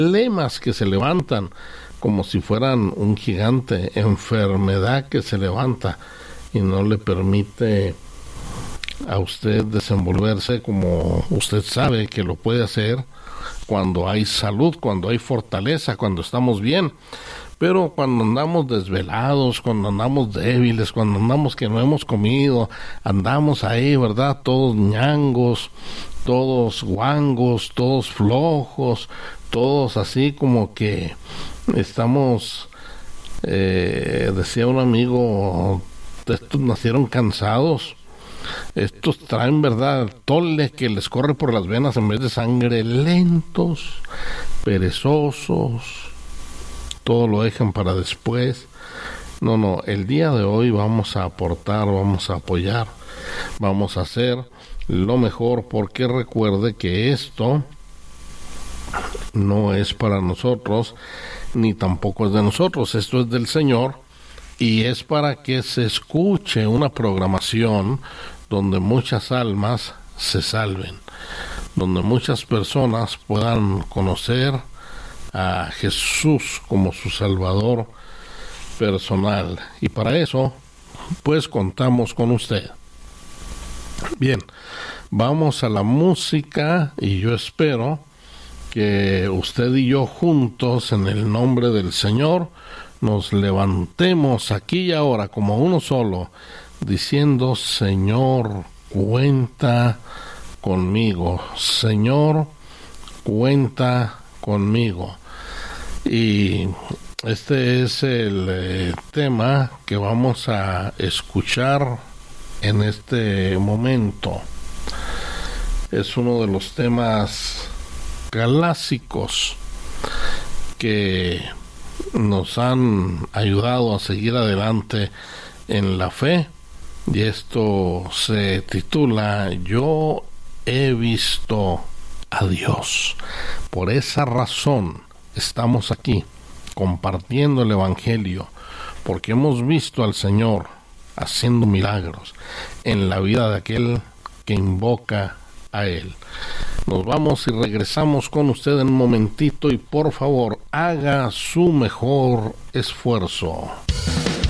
problemas que se levantan como si fueran un gigante, enfermedad que se levanta y no le permite a usted desenvolverse como usted sabe que lo puede hacer cuando hay salud, cuando hay fortaleza, cuando estamos bien. Pero cuando andamos desvelados, cuando andamos débiles, cuando andamos que no hemos comido, andamos ahí, ¿verdad? Todos ñangos, todos guangos, todos flojos, todos así como que estamos, decía un amigo, estos nacieron cansados. Estos traen, ¿verdad?, tole que les corre por las venas en vez de sangre, lentos, perezosos, todo lo dejan para después. No, el día de hoy vamos a aportar, vamos a apoyar, vamos a hacer lo mejor, porque recuerde que esto no es para nosotros, ni tampoco es de nosotros, esto es del Señor, y es para que se escuche una programación donde muchas almas se salven, donde muchas personas puedan conocer a Jesús como su Salvador personal. Y para eso, pues contamos con usted. Bien, vamos a la música y yo espero que usted y yo juntos, en el nombre del Señor, nos levantemos aquí y ahora como uno solo, diciendo: Señor, cuenta conmigo. Señor, cuenta conmigo. Y este es el tema que vamos a escuchar en este momento. Es uno de los temas clásicos que nos han ayudado a seguir adelante en la fe, y esto se titula Yo he visto a Dios. Por esa razón estamos aquí compartiendo el Evangelio, porque hemos visto al Señor haciendo milagros en la vida de aquel que invoca a Él. Nos vamos y regresamos con usted en un momentito, y por favor haga su mejor esfuerzo.